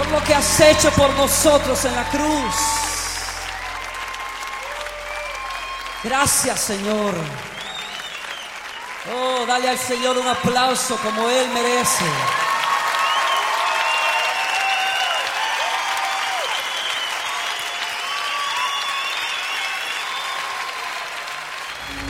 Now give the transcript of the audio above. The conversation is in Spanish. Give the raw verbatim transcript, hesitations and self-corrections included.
por lo que has hecho por nosotros en la cruz. Gracias, Señor. Oh, dale al Señor un aplauso como Él merece.